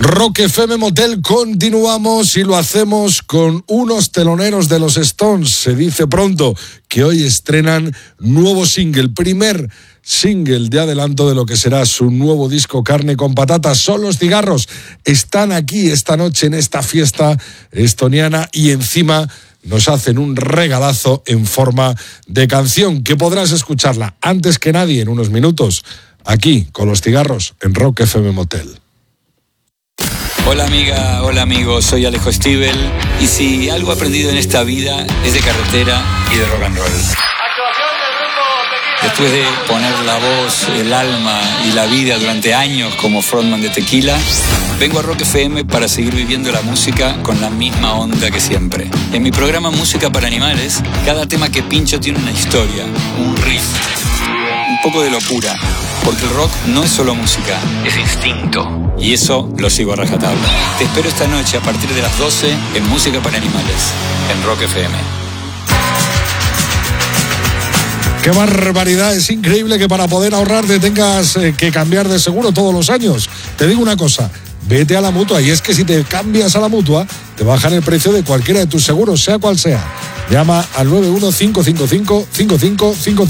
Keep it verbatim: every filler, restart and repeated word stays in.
Rock F M Motel, continuamos y lo hacemos con unos teloneros de los Stones. Se dice pronto que hoy estrenan nuevo single, primer single de adelanto de lo que será su nuevo disco Carne con Patatas. Son los Cigarros, están aquí esta noche en esta fiesta estoniana y encima nos hacen un regalazo en forma de canción que podrás escucharla antes que nadie en unos minutos aquí con los Cigarros en Rock F M Motel. Hola amiga, hola amigo, soy Alejo Stivel y si algo he aprendido en esta vida es de carretera y de rock and roll. Después de poner la voz, el alma y la vida durante años como frontman de Tequila, vengo a Rock F M para seguir viviendo la música con la misma onda que siempre. En mi programa Música para Animales, cada tema que pincho tiene una historia, un riff, un poco de locura, porque el rock no es solo música, es instinto. Y eso lo sigo a rajatabla. Te espero esta noche a partir de las doce en Música para Animales, en Rock F M. ¡Qué barbaridad! Es increíble que para poder ahorrar te tengas eh, que cambiar de seguro todos los años. Te digo una cosa, vete a la Mutua, y es que si te cambias a la Mutua, te bajan el precio de cualquiera de tus seguros, sea cual sea. Llama al nueve uno cinco cinco cinco cinco cinco cinco cinco.